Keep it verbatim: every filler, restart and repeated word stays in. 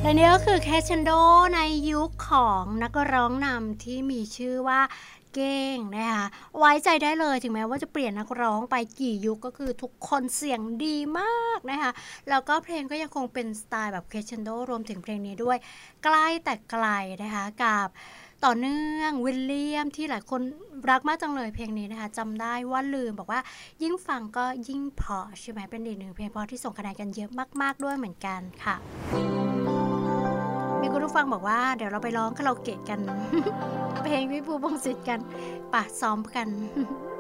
และนี่ก็คือ Crescendo ในยุคของนักร้องนำที่มีชื่อว่าเก้งนะคะไว้ใจได้เลยถึงแม้ว่าจะเปลี่ยนนักร้องไปกี่ยุคก็คือทุกคนเสียงดีมากนะคะแล้วก็เพลงก็ยังคงเป็นสไตล์แบบ Crescendo รวมถึงเพลงนี้ด้วยใกล้แต่ไกลนะคะกับต่อเนื่องวิลเลียมที่หลายคนรักมากจังเลยเพลงนี้นะคะจำได้ว่าลืมบอกว่ายิ่งฟังก็ยิ่งเพราะใช่ไหมเป็นอีกหนึ่งเพลงเพราะที่ส่งคะแนนกันเยอะมากๆด้วยเหมือนกันค่ะมีคุณผู้ฟังบอกว่าเดี๋ยวเราไปร้องคาราโอเกะกัน เพลงพี่ปูพงษ์สิทธิ์กันป่ะซ้อมกัน